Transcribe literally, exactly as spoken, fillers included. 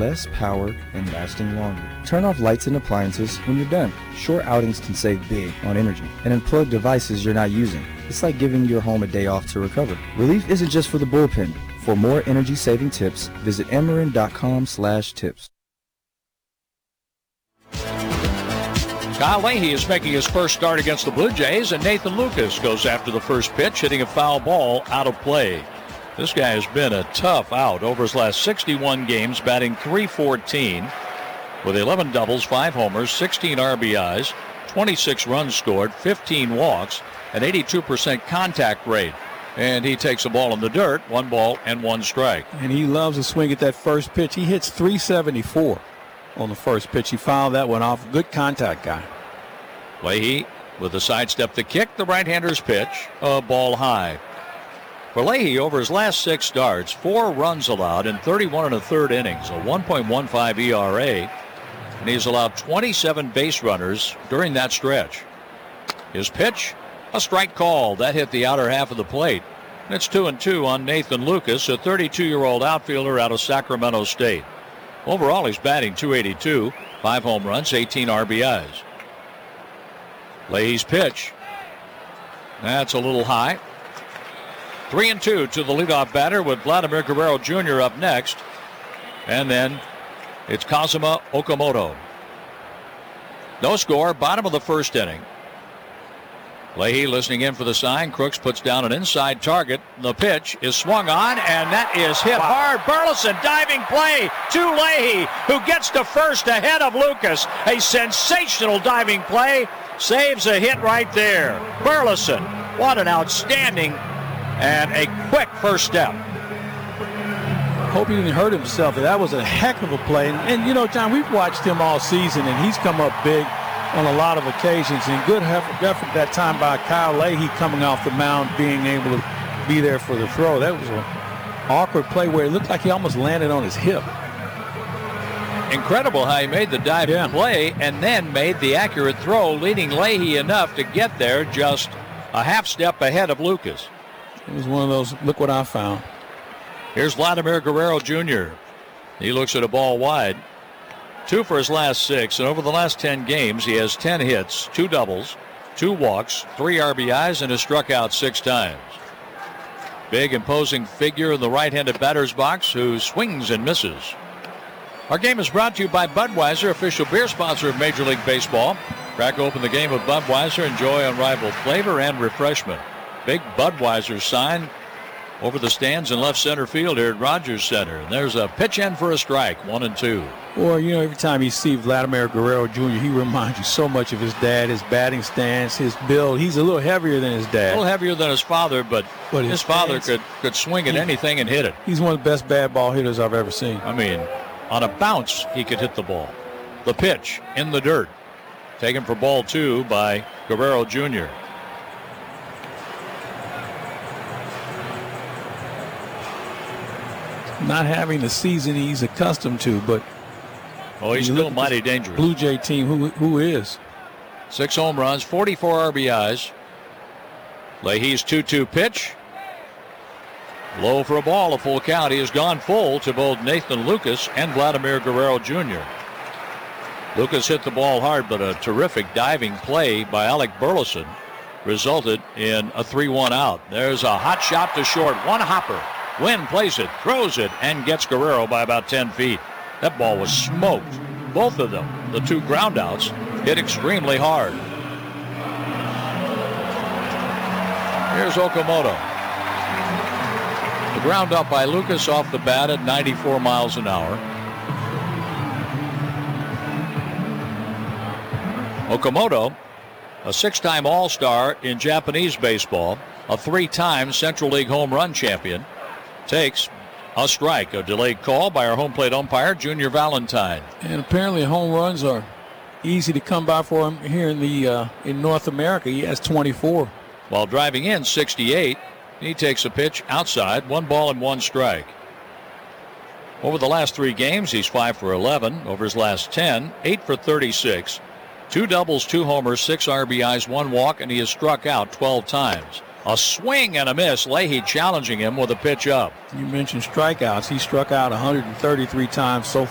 less power and lasting longer. Turn off lights and appliances when you're done. Short outings can save big on energy and unplug devices you're not using. It's like giving your home a day off to recover. Relief isn't just for the bullpen. For more energy-saving tips, visit Ameren.com slash tips. Kyle Leahy is making his first start against the Blue Jays, and Nathan Lucas goes after the first pitch, hitting a foul ball out of play. This guy has been a tough out over his last sixty-one games, batting three fourteen with eleven doubles, five homers, sixteen R B Is, twenty-six runs scored, fifteen walks, an eighty-two percent contact rate. And he takes a ball in the dirt, one ball and one strike. And he loves to swing at that first pitch. He hits three seventy-four on the first pitch. He fouled that one off. Good contact guy. Leahy with a sidestep to kick the right-hander's pitch, a ball high. For Leahy, over his last six starts, four runs allowed in thirty-one and a third innings, a one point one five E R A, and he's allowed twenty-seven base runners during that stretch. His pitch, a strike call. That hit the outer half of the plate. And it's two and two on Nathan Lucas, a thirty-two-year-old outfielder out of Sacramento State. Overall, he's batting two eighty-two, five home runs, eighteen R B Is. Leahy's pitch. That's a little high. Three and two to the leadoff batter with Vladimir Guerrero Junior up next. And then it's Kazuma Okamoto. No score, bottom of the first inning. Leahy listening in for the sign. Crooks puts down an inside target. The pitch is swung on, and that is hit hard. Burleson diving play to Leahy, who gets to first ahead of Lucas. A sensational diving play. Saves a hit right there. Burleson, what an outstanding and a quick first step. Hope he didn't hurt himself. That was a heck of a play. And, and, you know, John, we've watched him all season, and he's come up big on a lot of occasions. And good effort, effort that time by Kyle Leahy coming off the mound, being able to be there for the throw. That was an awkward play where it looked like he almost landed on his hip. Incredible how he made the diving yeah. play and then made the accurate throw, leading Leahy enough to get there just a half step ahead of Lucas. It was one of those, look what I found. Here's Vladimir Guerrero Junior He looks at a ball wide. Two for his last six, and over the last ten games, he has ten hits, two doubles, two walks, three R B Is, and has struck out six times. Big, imposing figure in the right-handed batter's box who swings and misses. Our game is brought to you by Budweiser, official beer sponsor of Major League Baseball. Crack open the game with Budweiser. Enjoy unrivaled flavor and refreshment. Big Budweiser sign over the stands in left center field here at Rogers Center. And there's a pitch in for a strike, one and two. Well, you know, every time you see Vladimir Guerrero Junior, he reminds you so much of his dad, his batting stance, his build. He's a little heavier than his dad. A little heavier than his father, but, but his, his father could, could swing at he, anything and hit it. He's one of the best bad ball hitters I've ever seen. I mean, on a bounce, he could hit the ball. The pitch in the dirt. Taken for ball two by Guerrero Junior Not having the season he's accustomed to, but oh, he's still mighty dangerous. Blue Jay team, who who is? Six home runs, forty-four R B Is. Leahy's two two pitch. Low for a ball, a full count. He has gone full to both Nathan Lucas and Vladimir Guerrero Junior Lucas hit the ball hard, but a terrific diving play by Alec Burleson resulted in a three one out. There's a hot shot to short, one hopper. Wynn plays it, throws it, and gets Guerrero by about ten feet. That ball was smoked. Both of them, the two groundouts, hit extremely hard. Here's Okamoto. The ground up by Lucas off the bat at ninety-four miles an hour. Okamoto, a six-time All-Star in Japanese baseball, a three-time Central League home run champion, takes a strike, a delayed call by our home plate umpire, Junior Valentine. And apparently home runs are easy to come by for him here in the uh, in North America. He has twenty-four. While driving in sixty-eight, he takes a pitch outside, one ball and one strike. Over the last three games, he's five for eleven. Over his last ten, eight for thirty-six. Two doubles, two homers, six R B Is, one walk, and he has struck out twelve times. A swing and a miss. Leahy challenging him with a pitch up. You mentioned strikeouts. He struck out one hundred thirty-three times so